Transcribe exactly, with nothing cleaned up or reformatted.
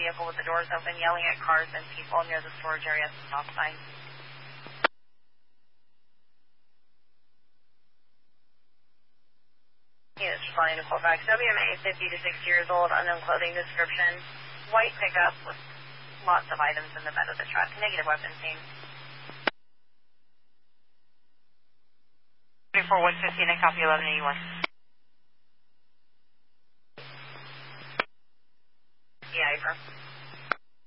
vehicle with the doors open, yelling at cars and people near the storage area at the stop sign. Units responding to Colfax. W M A, fifty to sixty years old, unknown clothing description, white pickup with lots of items in the bed of the truck. Negative weapon scene. three four one fifteen, I copy eleven eighty-one.